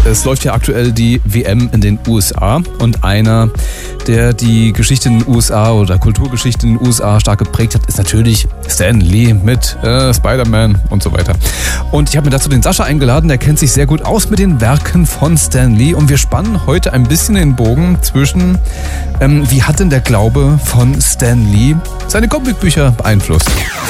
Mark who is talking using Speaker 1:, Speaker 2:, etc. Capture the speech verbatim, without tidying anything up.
Speaker 1: Es läuft ja aktuell die W M in den U S A und einer, der die Geschichte in den U S A oder Kulturgeschichte in den U S A stark geprägt hat, ist natürlich Stan Lee mit äh, Spider-Man und so weiter. Und ich habe mir dazu den Sascha eingeladen, der kennt sich sehr gut aus mit den Werken von Stan Lee und wir spannen heute ein bisschen den Bogen zwischen, ähm, wie hat denn der Glaube von Stan Lee seine Comicbücher beeinflusst?